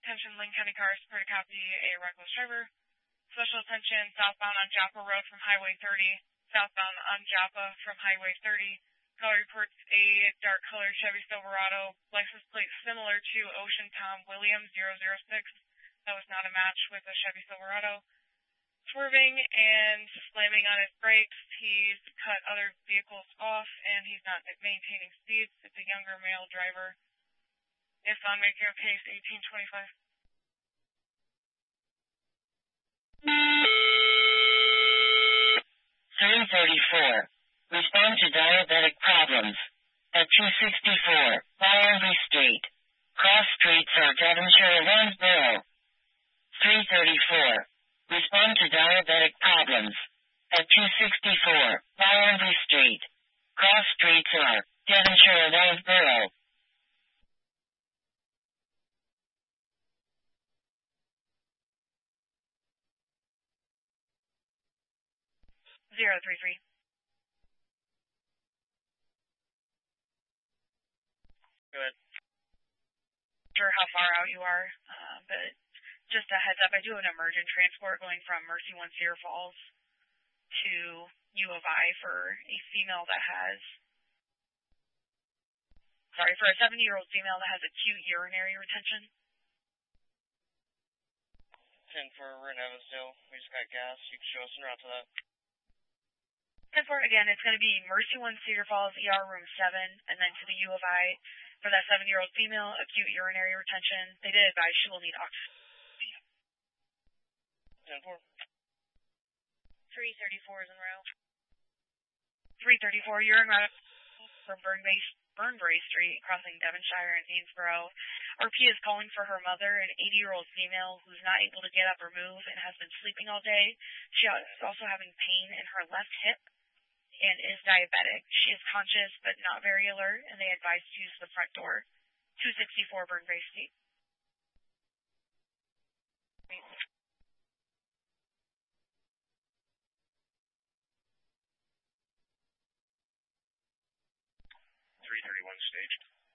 Attention Linn County cars, prepare to copy a reckless driver. Special attention southbound on Joppa Road from Highway 30. Southbound on Joppa from Highway 30. Caller reports a dark colored Chevy Silverado, license plate similar to Ocean Tom Williams 006. That was not a match with a Chevy Silverado. Swerving and slamming on his brakes. He's cut other vehicles off and he's not maintaining speeds. It's a younger male driver. If on making your case 1825. 334. Respond to diabetic problems. At 264, Lyonby Street. Cross streets are Devonshire Lansborough. 334. Respond to diabetic problems. At 264, Lyonby Street. Cross streets are Devonshire Lansborough. 033. Go ahead. Sure how far out you are, but just a heads up, I do an emergent transport going from Mercy One Cedar Falls to U of I for a female that has, for a 70-year-old female that has acute urinary retention. 10-4, we're in Evansdale. We just got gas. You can show us en route to that. 10-4, again, it's going to be Mercy One Cedar Falls, ER room 7, and then to the U of I for that 7-year-old female, acute urinary retention. They did advise she will need oxygen. 10-4. 334 is en route. 334, you're en route from Burnbury Street, crossing Devonshire and Amesboro. RP is calling for her mother, an 80-year-old female who's not able to get up or move and has been sleeping all day. She is also having pain in her left hip and is diabetic. She is conscious but not very alert, and they advise to use the front door. 264 Burnbury Street. 331 staged.